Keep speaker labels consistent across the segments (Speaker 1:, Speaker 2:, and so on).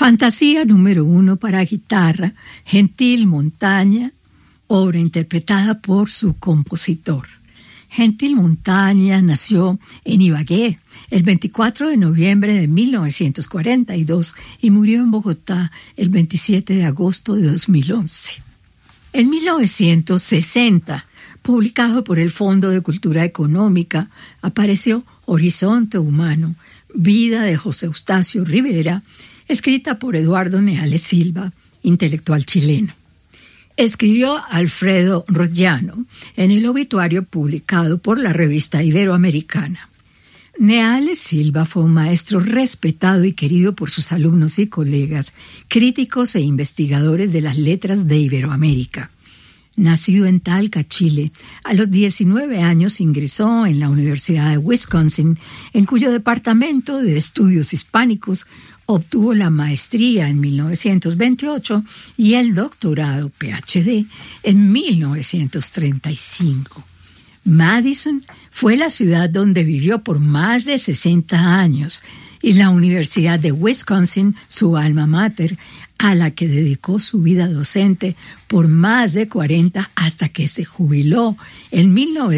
Speaker 1: Fantasía número 1 para guitarra, Gentil Montaña, obra interpretada por su compositor. Gentil Montaña nació en Ibagué el 24 de noviembre de 1942 y murió en Bogotá el 27 de agosto de 2011. En 1960, publicado por el Fondo de Cultura Económica, apareció Horizonte Humano, vida de José Eustacio Rivera, escrita por Eduardo Neales Silva, intelectual chileno. Escribió Alfredo Rogliano en el obituario publicado por la revista Iberoamericana. Neales Silva fue un maestro respetado y querido por sus alumnos y colegas, críticos e investigadores de las letras de Iberoamérica. Nacido en Talca, Chile, a los 19 años ingresó en la Universidad de Wisconsin, en cuyo departamento de estudios hispánicos obtuvo la maestría en 1928 y el doctorado PhD en 1935. Madison fue la ciudad donde vivió por más de 60 años y la Universidad de Wisconsin, su alma mater, a la que dedicó su vida docente por más de 40 hasta que se jubiló en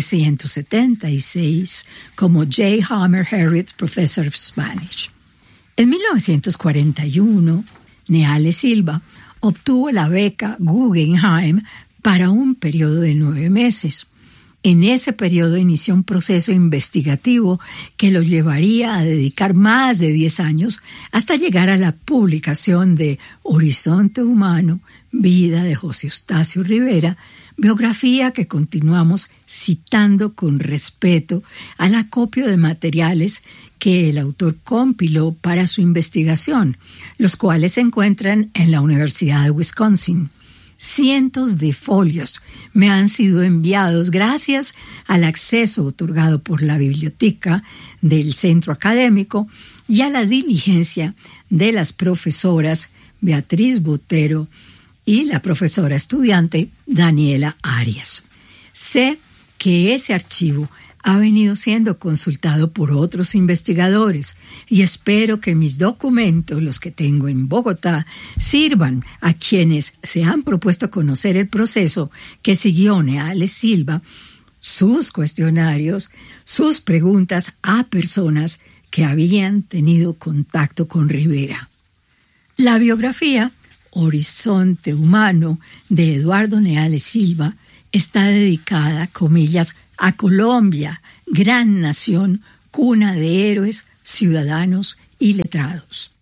Speaker 1: 1976 como J. Homer Harriet Professor of Spanish. En 1941, Neales Silva obtuvo la beca Guggenheim para un periodo de 9 meses. En ese periodo inició un proceso investigativo que lo llevaría a dedicar más de 10 años hasta llegar a la publicación de Horizonte Humano, vida de José Eustacio Rivera, biografía que continuamos citando con respeto al acopio de materiales que el autor compiló para su investigación, los cuales se encuentran en la Universidad de Wisconsin. Cientos de folios me han sido enviados gracias al acceso otorgado por la biblioteca del centro académico y a la diligencia de las profesoras Beatriz Botero y la profesora estudiante Daniela Arias. Sé que ese archivo ha venido siendo consultado por otros investigadores y espero que mis documentos, los que tengo en Bogotá, sirvan a quienes se han propuesto conocer el proceso que siguió Neales Silva, sus cuestionarios, sus preguntas a personas que habían tenido contacto con Rivera. La biografía Horizonte Humano de Eduardo Neales Silva está dedicada, comillas, a Colombia, gran nación, cuna de héroes, ciudadanos y letrados.